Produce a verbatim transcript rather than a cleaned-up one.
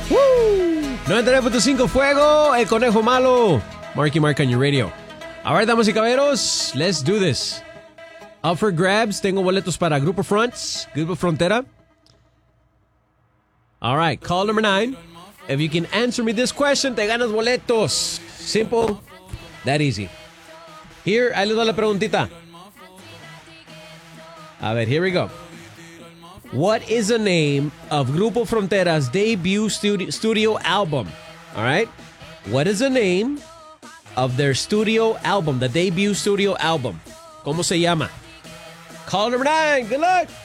noventa y nueve punto cinco Fuego, El Conejo Malo. Marky Mark on your radio. Alright, damas y caballeros, let's do this. Up for grabs, tengo boletos para Grupo Fronts, Grupo Frontera. Alright, call number nine. If you can answer me this question, te ganas boletos. Simple, that easy. Here, ahí les doy la preguntita. A ver, here we go. What is the name of Grupo Frontera's debut studio, studio album? All right? What is the name of their studio album, the debut studio album? ¿Cómo se llama? Call number nine. Good luck.